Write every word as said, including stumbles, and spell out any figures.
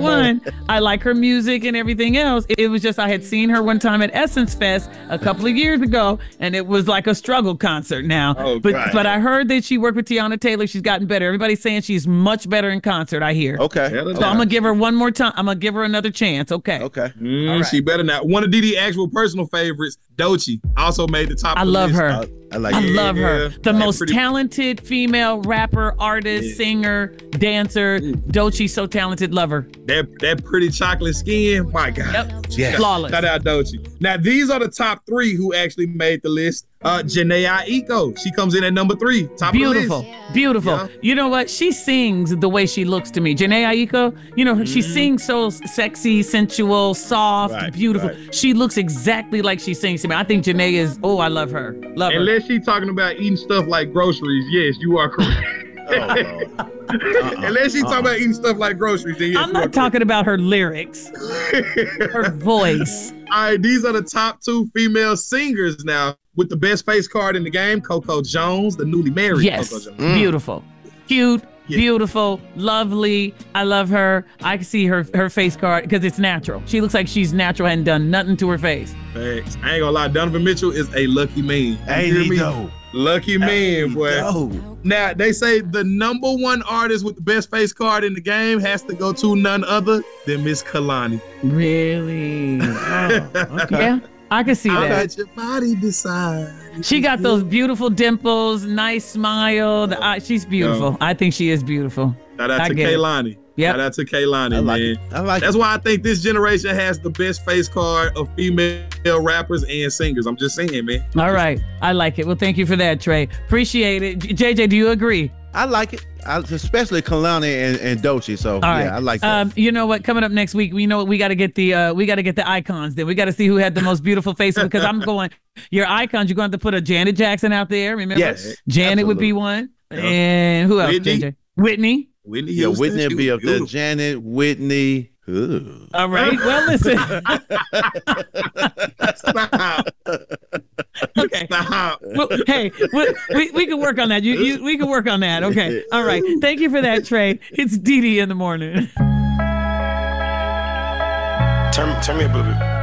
one, I like her music and everything else. It was just I had seen her one time at Essence Fest a couple of years ago, and it was like a struggle concert now. Oh, but God. but I heard that she worked with Tiana Taylor. She's gotten better. Everybody's saying she's much better in concert, I hear. Okay. Yeah, So I'm going to give her one more time. I'm going to give her another chance. Okay. Okay. Mm, All right. She better not. One of Dee Dee's actual personal favorites, Doechii, also made the top. I of the love list. her. I, I like I it. love her. Yeah. The Yeah, most pretty- talented female rapper, artist, Yeah. singer, dancer. Doechii, so talented. Love her. That that pretty chocolate skin. My God. Yep. Yes. Flawless. Shout out Doechii. Now these are the top three who actually made the list. Uh, Jhené Aiko. She comes in at number three. Top Beautiful. of the list. Beautiful. Yeah. You know what? She sings the way she looks to me. Jhené Aiko, you know, she Mm-hmm. sings so sexy, sensual, soft, Right, beautiful. right. She looks exactly like she sings to me. I think Jhené is, oh, I love her. Love her. Unless she talking about eating stuff like groceries, yes, you are correct. Oh, Lord. Uh-uh. Unless she Uh-uh. talking about eating stuff like groceries, then yes, I'm you are not talking about her lyrics, correct. her voice. All right, these are the top two female singers now with the best face card in the game. Coco Jones, the newly married Yes. Coco Jones. Mm. Beautiful. Cute. Yeah. Beautiful, lovely. I love her. I can see her her face card because it's natural. She looks like she's natural and done nothing to her face. Facts. I ain't gonna lie, Donovan Mitchell is a lucky man. You Ain't hear he me? though? Lucky man, boy. No. Now they say the number one artist with the best face card in the game has to go to none other than Miss Kalani. Really? Oh, okay. Yeah, I can see I'll that. let your body decide. She got those beautiful dimples, nice smile. The eye, she's beautiful. I think she is beautiful. Shout out I to get it. Kaylani. Yep. Shout out to Kaylani, I like man. it. I like That's it. why I think this generation has the best face card of female rappers and singers. I'm just saying, man. All right. I like it. Well, thank you for that, Trey. Appreciate it. J J, do you agree? I like it. I, especially Kalani and, and Doechii. So All yeah, right. I like that. Um, you know what? Coming up next week, we know what we got to get the uh, we got to get the icons. Then we got to see who had the most beautiful faces. Because I'm going your icons. You're going to have to put a Janet Jackson out there. Remember? Yes, Janet would be absolutely. one. Yeah. And who else? Whitney. J J. Whitney. Whitney Yeah, Houston, Whitney she would be was up there. beautiful. Janet, Whitney. Ooh. All right. Well, listen. Stop. Okay. Stop. Well, hey, we, we we can work on that. You, you we can work on that. Okay. All right. Thank you for that, Trey. It's Dee Dee in the morning. Turn, turn me up a little bit.